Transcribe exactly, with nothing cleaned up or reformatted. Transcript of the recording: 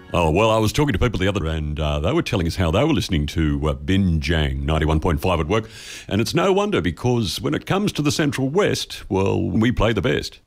Oh, well, I was talking to people the other and uh, they were telling us how they were listening to uh, Binjang ninety-one point five at work. And it's no wonder, because when it comes to the Central West, well, we play the best.